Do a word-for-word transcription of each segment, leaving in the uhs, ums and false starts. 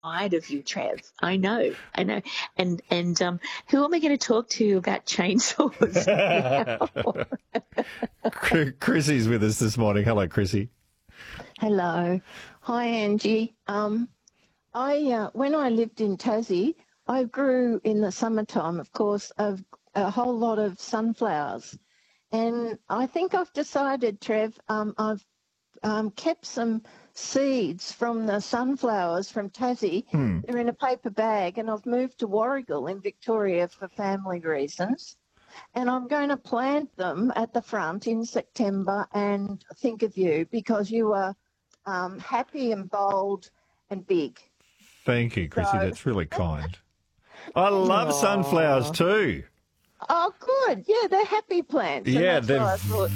side of you, Trev. I know, I know. And and um, who am I going to talk to about chainsaws now? Chrissy's with us this morning. Hello, Chrissy. Hello. Hi, Angie. Um, I uh, when I lived in Tassie, I grew in the summertime, of course, of a whole lot of sunflowers. And I think I've decided, Trev, um, I've um, kept some seeds from the sunflowers from Tassie. Hmm. They're in a paper bag, and I've moved to Warragul in Victoria for family reasons. And I'm going to plant them at the front in September and think of you because you are um, happy and bold and big. Thank you, Chrissy. So... That's really kind. I love Aww. sunflowers too. Oh, good. Yeah, they're happy plants. Yeah, they're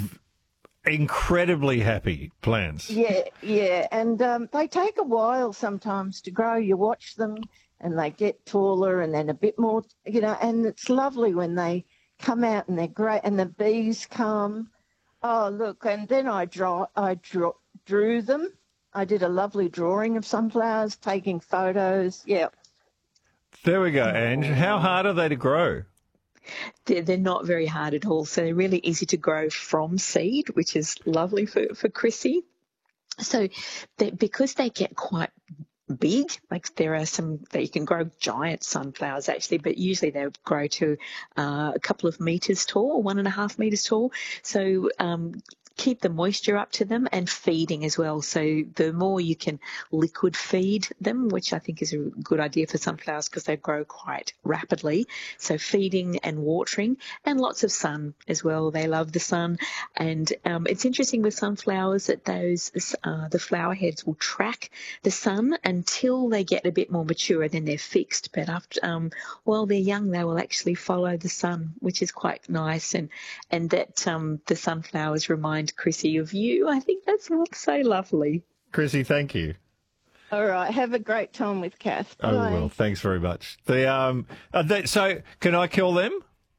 incredibly happy plants. Yeah, yeah. And um, they take a while sometimes to grow. You watch them and they get taller and then a bit more, you know, and it's lovely when they come out and they're great and the bees come. Oh, look, and then I draw, I draw, drew them. I did a lovely drawing of sunflowers, taking photos. Yeah. There we go, Ange. How hard are they to grow? They're, they're not very hard at all. So they're really easy to grow from seed, which is lovely for, for Chrissy. So they, because they get quite big, like there are some that you can grow giant sunflowers actually, but usually they grow to uh, a couple of metres tall, one and a half metres tall. So um, keep the moisture up to them and feeding as well. So the more you can liquid feed them, which I think is a good idea for sunflowers because they grow quite rapidly. So feeding and watering and lots of sun as well. They love the sun. And um, it's interesting with sunflowers that those uh, the flower heads will track the sun until they get a bit more mature, then they're fixed. But after um, while they're young, they will actually follow the sun, which is quite nice. And, and that um, the sunflowers remind Chrissy of you. I think that's so lovely. Chrissy, thank you. All right. Have a great time with Kath. Bye. Oh, well, thanks very much. The um, they, so can I kill them?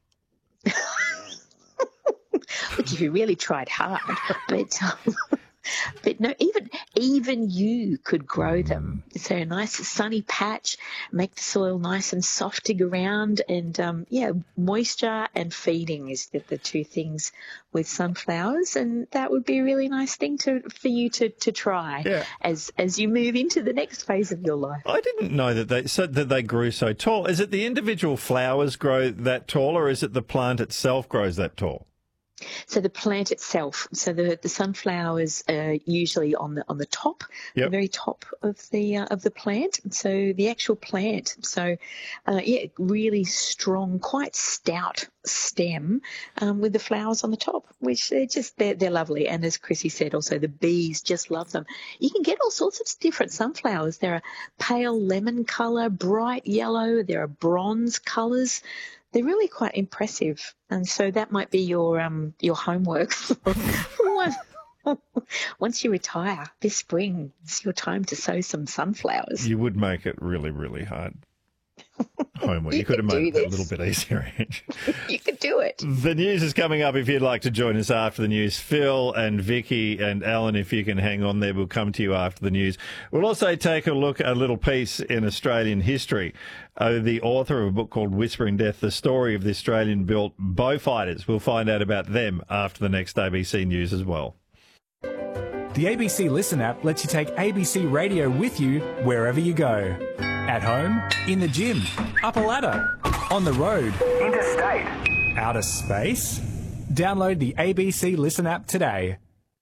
Look, if you really tried hard, but um, but no, even even you could grow them. So a nice sunny patch, make the soil nice and soft, dig around, and um, yeah, moisture and feeding is the, the two things with sunflowers, and that would be a really nice thing to for you to, to try yeah. as as you move into the next phase of your life. I didn't know that they so that they grew so tall. Is it the individual flowers grow that tall, or is it the plant itself grows that tall? So the plant itself, so the, the sunflowers are usually on the on the top, yep. the very top of the uh, of the plant. So the actual plant, so uh, yeah, really strong, quite stout stem um, with the flowers on the top, which they're just they're, they're lovely. And as Chrissy said, also the bees just love them. You can get all sorts of different sunflowers. There are pale lemon colour, bright yellow. There are bronze colours. They're really quite impressive, and so that might be your um your homework. Once you retire this spring, it's your time to sow some sunflowers. You would make it really, really hard. Homework. You, you could have made this. it a little bit easier. You could do it. The news is coming up if you'd like to join us after the news. Phil and Vicky and Alan, if you can hang on there, we'll come to you after the news. We'll also take a look at a little piece in Australian history. Uh, the author of a book called Whispering Death, the story of the Australian-built Beaufighters. We'll find out about them after the next A B C News as well. The A B C Listen app lets you take A B C Radio with you wherever you go. At home, in the gym, up a ladder, on the road, interstate, outer space. Download the A B C Listen app today.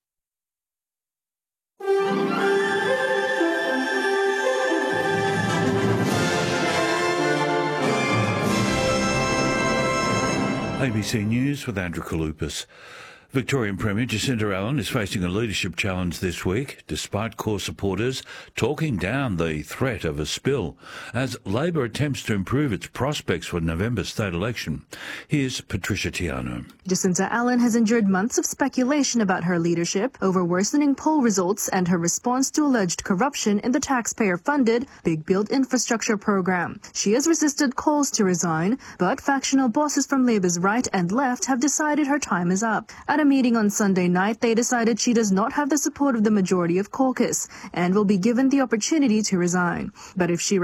A B C News with Andrew Kalupas. Victorian Premier Jacinta Allen is facing a leadership challenge this week, despite core supporters talking down the threat of a spill, as Labor attempts to improve its prospects for November's state election. Here's Patricia Tiano. Jacinta Allen has endured months of speculation about her leadership over worsening poll results and her response to alleged corruption in the taxpayer-funded Big Build infrastructure program. She has resisted calls to resign, but factional bosses from Labor's right and left have decided her time is up. At a a meeting on Sunday night, they decided she does not have the support of the majority of caucus and will be given the opportunity to resign. But if she